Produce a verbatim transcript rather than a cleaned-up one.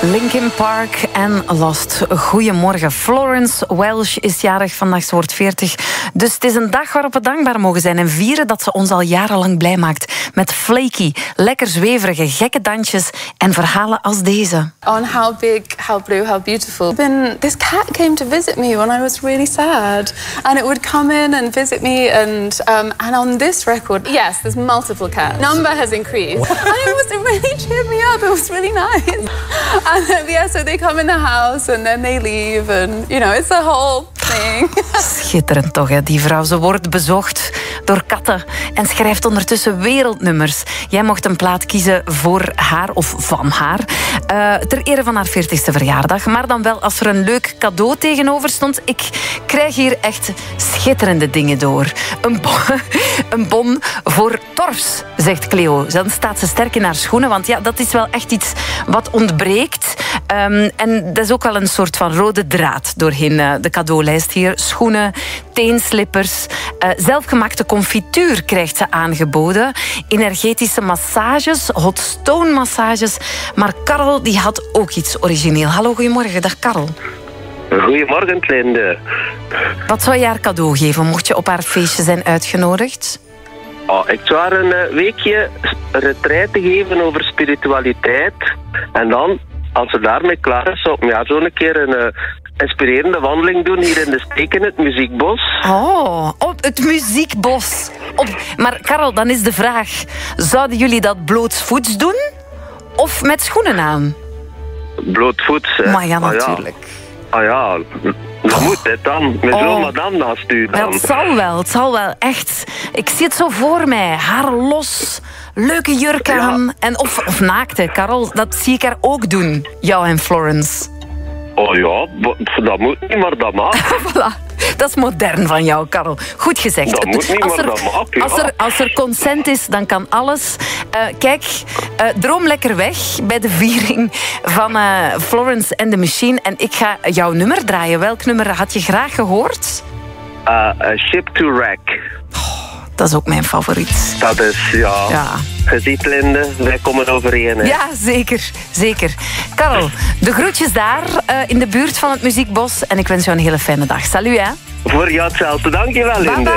Linkin Park en Lost. Goedemorgen. Florence Welch is jarig vandaag, ze wordt veertig. Dus het is een dag waarop we dankbaar mogen zijn en vieren dat ze ons al jarenlang blij maakt. Met flaky, lekker zweverige, gekke dansjes en verhalen als deze. On How Big, How Blue, How Beautiful. Then this cat came to visit me when I was really sad. And it would come in and visit me. And um, and on this record, yes, there's multiple cats. Number has increased. And it was, it really cheered me up. It was really nice. And then, yeah, so they come in the house and then they leave. And, you know, it's a whole thing. Schitterend toch, hè? Die vrouw. Ze wordt bezocht door katten en schrijft ondertussen wereldnummers. Jij mocht een plaat kiezen voor haar of van haar. Uh, ter ere van haar veertigste verjaardag. Maar dan wel als er een leuk cadeau tegenover stond. Ik krijg hier echt schitterende dingen door. Een bon, een bon voor Torfs, zegt Cleo. Dan staat ze sterk in haar schoenen, want ja, dat is wel echt iets wat ontbreekt. Um, en dat is ook wel een soort van rode draad doorheen uh, de cadeaulijst hier. Schoenen, teenslippers, uh, zelfgemaakte confituur krijgt ze aangeboden. Energetische massages, hot stone massages. Maar Karel die had ook iets origineel. Hallo, goedemorgen. Dag Karel. Goedemorgen, Linde. Wat zou je haar cadeau geven, mocht je op haar feestje zijn uitgenodigd? Oh, ik zou haar een uh, weekje retraite geven over spiritualiteit. En dan, als ze daarmee klaar is, zou ik ja, zo een keer een uh, inspirerende wandeling doen hier in de steek in het Muziekbos. Oh, op het Muziekbos. Op... Maar Karel, dan is de vraag, zouden jullie dat blootsvoets doen? Of met schoenen aan? Blootvoets, hè. Maar ja, natuurlijk. Ah ja, ah, ja. dat oh. moet het dan. Met oh. zo'n madame naast u dan. Ja, het zal wel, het zal wel, echt. Ik zie het zo voor mij. Haar los, leuke jurk aan. Ja. En of, of naakte, Karel, dat zie ik haar ook doen. Jou en Florence. Oh ja, dat moet niet, maar dat mag. Voilà. Dat is modern van jou, Karel. Goed gezegd. Dat moet niet, als er, maar dat mag, ja. als, er, als er consent is, dan kan alles. Uh, kijk, uh, droom lekker weg bij de viering van uh, Florence and the Machine. En ik ga jouw nummer draaien. Welk nummer had je graag gehoord? Uh, a Ship to Wreck. Oh, dat is ook mijn favoriet. Dat is, ja... ja. Je ziet, Linde, wij komen overeen. Hè. Ja, zeker, zeker. Karel, de groetjes daar uh, in de buurt van het Muziekbos. En ik wens jou een hele fijne dag. Salut, hè. Voor jou hetzelfde. Dank je wel, Linde.